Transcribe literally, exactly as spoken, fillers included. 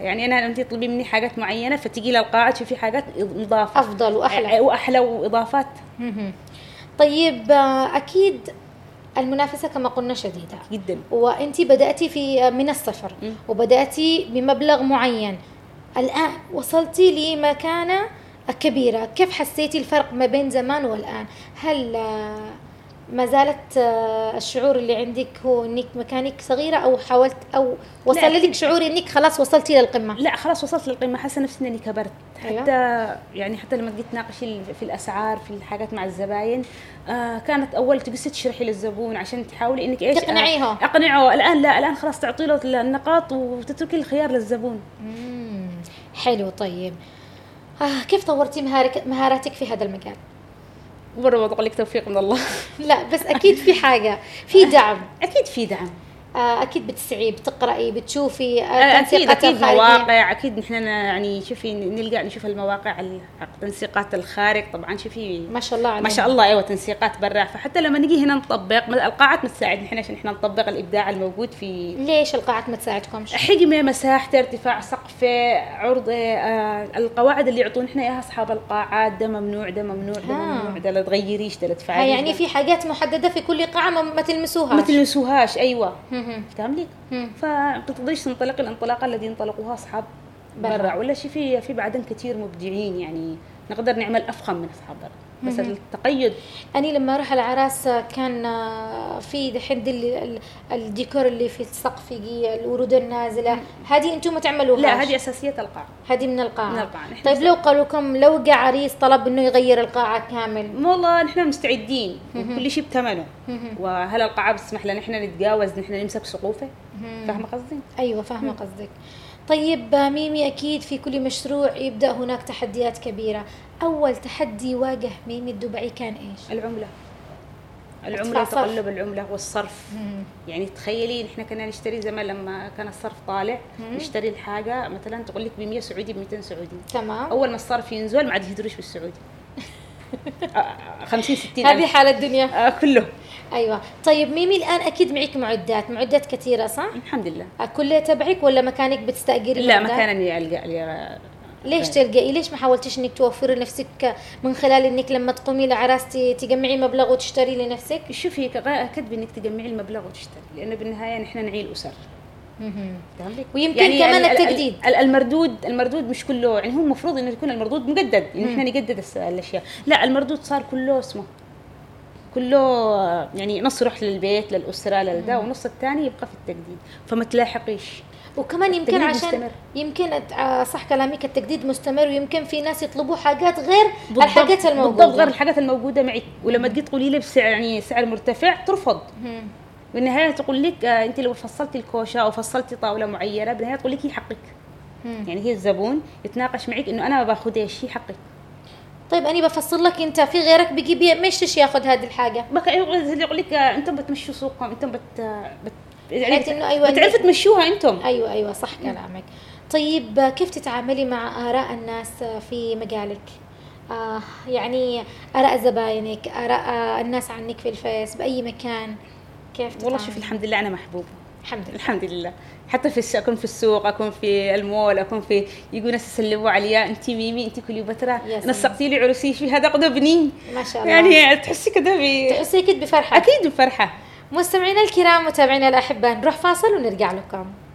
يعني انا انت تطلبي مني حاجات معينه فتجي لي القاعه تشوفي حاجات مضافه افضل واحلى واحلى واضافات. طيب اكيد المنافسه كما قلنا شديده جدا، وانت بداتي في من الصفر م. وبداتي بمبلغ معين، الان وصلتي لمكانه كبيره، كيف حسيتي الفرق ما بين زمان والان؟ هل ما زالت الشعور اللي عندك هو انك مكانك صغيره او حاولت او وصل لك شعور انك خلاص وصلتي للقمه؟ لا خلاص وصلت للقمه، حاسه نفسي اني كبرت. أيوة. حتى يعني حتى لما جيت تناقشي في الاسعار في الحاجات مع الزباين آه كانت اول تقصي تشرحي للزبون عشان تحاولي انك ايش تقنعيها آه اقنعه. الان لا، الان خلاص تعطي له النقاط وتتركي الخيار للزبون. امم حلو. طيب آه كيف طورتي مهارك مهاراتك في هذا المجال؟ برضه بقول لك توفيق من الله. لا بس اكيد في حاجه، في دعم. اكيد في دعم، اكيد بتسعي، بتقراي، بتشوفي تنسيقات اكيد مواقع، اكيد نحن يعني شوفي نلقى نشوف المواقع التنسيقات الخارج طبعا شوفي ما شاء الله علينا. ما شاء الله ايوه تنسيقات برا. فحتى لما نجي هنا نطبق القاعات ما تساعد نحن عشان احنا نطبق الابداع الموجود في. ليش القاعات ما تساعدكمش؟ حجمه، مساحته، ارتفاع سقفه، عرضه، آه القواعد اللي يعطون احنا اياها اصحاب القاعات ده ممنوع ده ممنوع ده ممنوع ده لا تغيريش ده لا تفعلي. يعني في حاجات محدده في كل قاعه ما تلمسوها ما تلمسوهاش. ايوه فاهم لك. مم. فتقدريش تنطلق الانطلاقه الذي انطلقوها اصحاب برا ولا شيء. في في بعدين كثير مبدعين يعني نقدر نعمل افخم من اصحاب برا بس التقيد. أنا لما أروح العراس كان في دحين الديكور اللي في السقف يجي الورود النازلة، هذه أنتم ما تعملوها؟ لا هذه أساسيات القاعة، هذه من القاعة. من القاعة. طيب لو قالوا لكم لو جاء عريس طلب إنه يغير القاعة كامل؟ والله نحن مستعدين كل شيء بثمنه. وهل القاعة بتسمح لنا نحن نتجاوز نحن نمسك سقوفه؟ فاهمة قصدي؟ أيوة فاهمة قصدك. طيب ميمي أكيد في كل مشروع يبدأ هناك تحديات كبيرة. أول تحدي واجه ميمي الدبعي كان إيش؟ العملة. العملة وتقلب العملة والصرف. مم. يعني تخيلي نحن كنا نشتري زمان لما كان الصرف طالع مم. نشتري الحاجة مثلا تقول لك ب مية سعودي ب مئتين سعودي. تمام. أول ما الصرف ينزل ما عاد يهدروش بالسعودي. خمسين ستين هذه حال الدنيا. آه كله. أيوة. طيب ميمي الآن أكيد معك معدات معدات كثيرة صح؟ الحمد لله. كلها تبعك ولا مكانك بتستأجري؟ لا مكانني ألقى. ليش تلقائي؟ ليش ما حاولتيش انك توفري لنفسك من خلال انك لما تقومي لعراستي تجمعي مبلغ وتشتري لنفسك؟ شوفي كذب انك تجمعي المبلغ وتشتري، لانه بالنهايه نحن نعيل اسر. ويمكن يعني كمان التجديد المردود المردود مش كله يعني هو المفروض انه يكون المردود مجدد يعني احنا نجدد الاشياء. لا المردود صار كله اسمه كله يعني نص يروح للبيت للاسره للدا ونص الثاني يبقى في التجديد فما تلاحقيش. وكمان يمكن عشان مستمر. يمكن صح كلامك التجديد مستمر ويمكن في ناس يطلبوا حاجات غير الحاجات الموجوده بالضبط غير الحاجات الموجوده معك ولما تجي تقولي لي بسعر يعني سعر مرتفع ترفض. مم. بالنهايه تقول لك انت لو فصلتي الكوشه او فصلتي طاوله معينه بالنهايه تقول لك هي حقك. مم. يعني هي الزبون يتناقش معك انه انا ما باخذ ايش هي حقك. طيب انا بفصل لك انت في غيرك بيجي مش ياخذ هذه الحاجه. بقى يقول لك انتم بتمشوا سوقكم انتم بت, بت يعني إنه أيوة بتعرفوا تمشوها انتم. ايوه ايوه صح كلامك. طيب كيف تتعاملي مع اراء الناس في مجالك؟ آه يعني اراء زباينك، اراء الناس عنك في الفيس باي مكان، كيف تتعاملي؟ والله شوفي الحمد لله انا محبوبه الحمد لله. الحمد لله حتى في اكون في السوق اكون في المول اكون في يجوا ناس يسلموا عليا انت ميمي انت كليوباترا نسقتي لي عروسي في هذا قد بنين ما شاء الله يعني تحسي كده ب... تحسي اكيد بفرحه. اكيد بفرحه. مستمعينا الكرام متابعينا الاحباء نروح فاصل ونرجع لكم.